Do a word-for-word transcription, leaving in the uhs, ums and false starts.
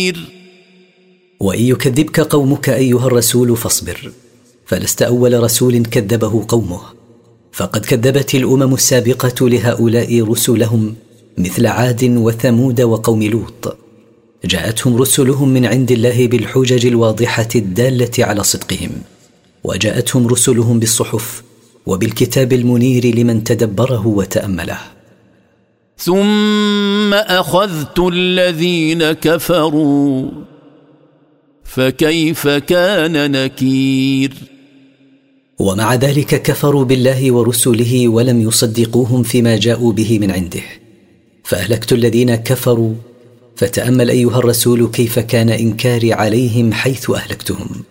وإن يكذبك قومك أيها الرسول فاصبر، فلست أول رسول كذبه قومه، فقد كذبت الأمم السابقة لهؤلاء رسلهم مثل عاد وثمود وقوم لوط، جاءتهم رسلهم من عند الله بالحجج الواضحة الدالة على صدقهم، وجاءتهم رسلهم بالصحف وبالكتاب المنير لمن تدبره وتأمله. ثم أخذت الذين كفروا فكيف كان نكير. ومع ذلك كفروا بالله ورسله ولم يصدقوهم فيما جاءوا به من عنده، فأهلكت الذين كفروا. فتأمل أيها الرسول كيف كان إنكاري عليهم حيث أهلكتهم.